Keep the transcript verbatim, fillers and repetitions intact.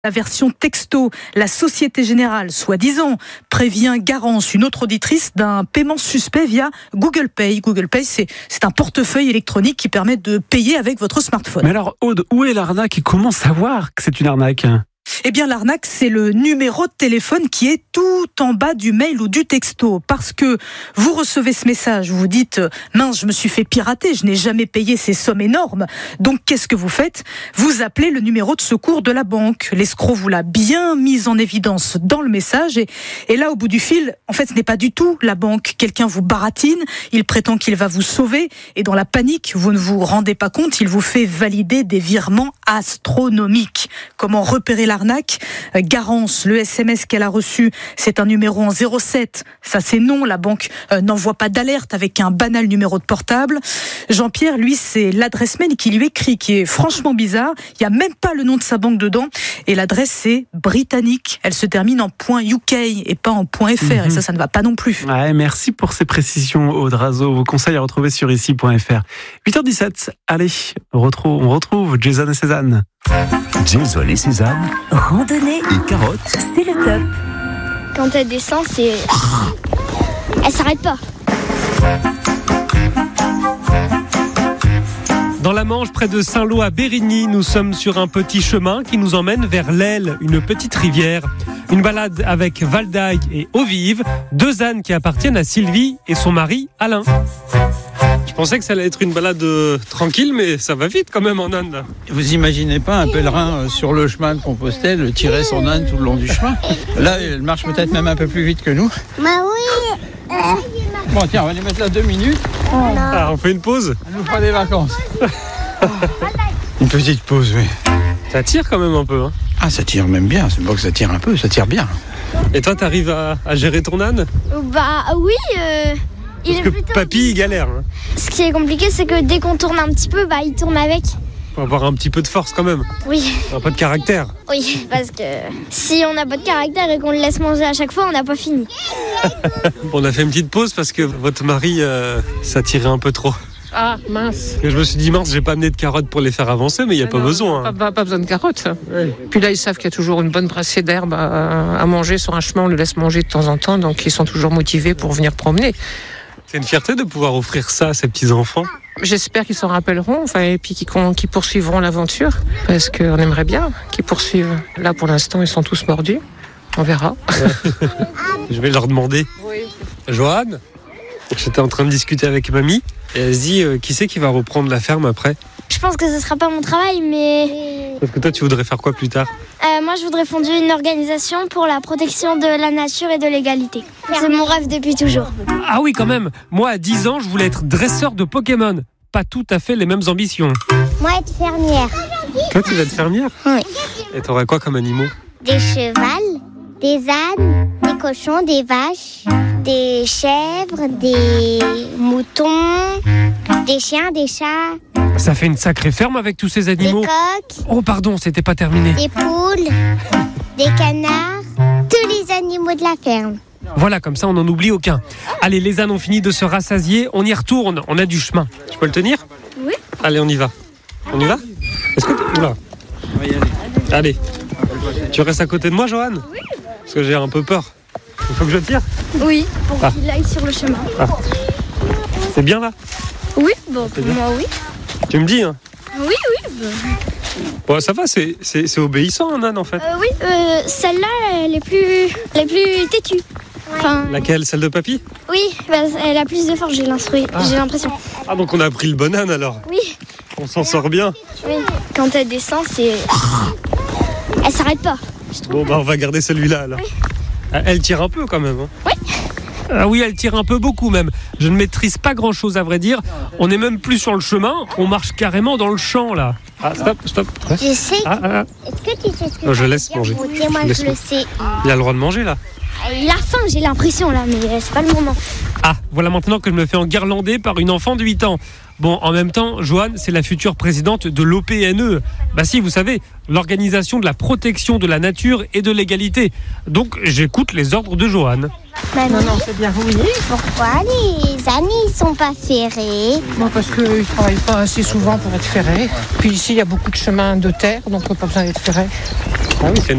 La version texto, la Société Générale, soi-disant, prévient Garance, une autre auditrice, d'un paiement suspect via Google Pay. Google Pay, c'est, c'est un portefeuille électronique qui permet de payer avec votre smartphone. Mais alors, Aude, où est l'arnaque et comment savoir que c'est une arnaque ? Eh bien, l'arnaque, c'est le numéro de téléphone qui est tout en bas du mail ou du texto. Parce que vous recevez ce message, vous vous dites « Mince, je me suis fait pirater, je n'ai jamais payé ces sommes énormes. » Donc, qu'est-ce que vous faites ? Vous appelez le numéro de secours de la banque. L'escroc vous l'a bien mis en évidence dans le message. Et, et là, au bout du fil, en fait, ce n'est pas du tout la banque. Quelqu'un vous baratine, il prétend qu'il va vous sauver. Et dans la panique, vous ne vous rendez pas compte, il vous fait valider des virements astronomiques. Comment repérer l'arnaque ? Garance, le S M S qu'elle a reçu, c'est un numéro en zéro sept. Ça, c'est non. La banque euh, n'envoie pas d'alerte avec un banal numéro de portable. Jean-Pierre, lui, c'est l'adresse mail qui lui écrit, qui est franchement bizarre. Il n'y a même pas le nom de sa banque dedans. Et l'adresse, c'est britannique. Elle se termine en .U K et pas en .fr. Mm-hmm. Et ça, ça ne va pas non plus. Ouais, merci pour ces précisions, Aude Razo. Vos conseils à retrouver sur ici point f r. huit heures dix-sept. Allez, on retrouve, on retrouve Jason et Cézanne. Jason et Cézanne, randonnée et carottes, c'est le top. Quand elle descend, c'est... Elle s'arrête pas. Dans la Manche, près de Saint-Lô à Bérigny, nous sommes sur un petit chemin qui nous emmène vers l'Aile, une petite rivière. Une balade avec Valdaï et Eau-Vive, deux ânes qui appartiennent à Sylvie et son mari Alain. Je pensais que ça allait être une balade euh, tranquille, mais ça va vite quand même en âne. Là. Vous imaginez pas un pèlerin euh, sur le chemin de Compostelle tirer son âne tout le long du chemin ? Là, elle marche peut-être même un peu plus vite que nous. Bah oui. Bon, tiens, on va les mettre là deux minutes. Ah, on fait une pause ? On nous fera des vacances. Une petite pause, oui. Ça tire quand même un peu. Hein. Ah, ça tire même bien. C'est pas que ça tire un peu, ça tire bien. Et toi, t'arrives à, à gérer ton âne ? Bah oui. Euh... Il Parce que plutôt... papy, il galère. Hein. Ce qui est compliqué, c'est que dès qu'on tourne un petit peu, bah il tourne avec. Faut avoir un petit peu de force quand même. Oui. Un peu de caractère. Oui, parce que si on n'a pas de caractère et qu'on le laisse manger à chaque fois, on n'a pas fini. On a fait une petite pause parce que votre mari, euh, ça tirait un peu trop. Ah, mince. Et je me suis dit, mince, j'ai pas amené de carottes pour les faire avancer, mais il n'y a ah pas non, besoin. Hein. Pas, pas besoin de carottes. Oui. Puis là, ils savent qu'il y a toujours une bonne brassée d'herbe à, à manger sur un chemin. On le laisse manger de temps en temps, donc ils sont toujours motivés pour venir promener. C'est une fierté de pouvoir offrir ça à ses petits-enfants. J'espère qu'ils s'en rappelleront, enfin, et puis qu'ils, qu'ils poursuivront l'aventure, parce qu'on aimerait bien qu'ils poursuivent. Là, pour l'instant, ils sont tous mordus. On verra. Ouais. Je vais leur demander. Oui. Joanne, j'étais en train de discuter avec mamie, et elle se dit, euh, qui c'est qui va reprendre la ferme après ? Je pense que ce sera pas mon travail, mais... Parce que toi, tu voudrais faire quoi plus tard ? Euh, moi, je voudrais fonder une organisation pour la protection de la nature et de l'égalité. C'est mon rêve depuis toujours. Ah oui, quand même. Moi, à dix ans, je voulais être dresseur de Pokémon. Pas tout à fait les mêmes ambitions. Moi, être fermière. Toi, tu vas être fermière ? Oui. Et t'aurais quoi comme animaux ? Des chevals, des ânes, des cochons, des vaches, des chèvres, des moutons, des chiens, des chats. Ça fait une sacrée ferme avec tous ces animaux. Des coqs. Oh pardon, c'était pas terminé. Des poules, des canards, tous les animaux de la ferme. Voilà, comme ça on n'en oublie aucun. Allez, les ânes ont fini de se rassasier, on y retourne, on a du chemin. Tu peux le tenir ? Oui. Allez, on y va. On y va ? Est-ce que tu... Oula. On va y aller. Allez. Tu restes à côté de moi, Joanne ? Oui. Parce que j'ai un peu peur. Il faut que je tire ? Oui, pour ah. qu'il aille sur le chemin. Ah. C'est bien là ? Oui, bon, pour moi, oui. Tu me dis, hein ? Oui, oui. Bah... Bon, ça va, c'est, c'est, c'est obéissant un âne en fait. Euh, oui, euh, celle-là, elle est plus, elle est plus têtue. Enfin, laquelle ? Celle de papy ? Oui, bah, elle a plus de force, j'ai, ah. j'ai l'impression. Ah, donc on a pris le bon âne alors ? Oui. On s'en sort bien ? Oui. Quand elle descend, c'est... Elle s'arrête pas. Bon, bah on va garder celui-là alors. Oui. Elle tire un peu quand même. Hein. Oui. Ah oui, elle tire un peu beaucoup même. Je ne maîtrise pas grand-chose à vrai dire. On n'est même plus sur le chemin, on marche carrément dans le champ là. Ah, stop, stop. Ouais. Je sais. Ah, ah. Est-ce que tu sais ce que oh, je laisse manger. Moi, je, je le sais. Il a le droit de manger là ? Il a faim, j'ai l'impression là, mais c'est pas le moment. Ah, voilà maintenant que je me fais enguirlander par une enfant de huit ans. Bon, en même temps, Joanne, c'est la future présidente de l'O P N E. Bah si, vous savez, l'Organisation de la protection de la nature et de l'égalité. Donc, j'écoute les ordres de Joanne. Mamie, Non, non, c'est bien, oui. pourquoi les ânes ils sont pas ferrés? Bon, parce qu'ils ne travaillent pas assez souvent pour être ferrés. Puis ici, il y a beaucoup de chemins de terre, donc pas besoin d'être ferrés. Ah oui, c'est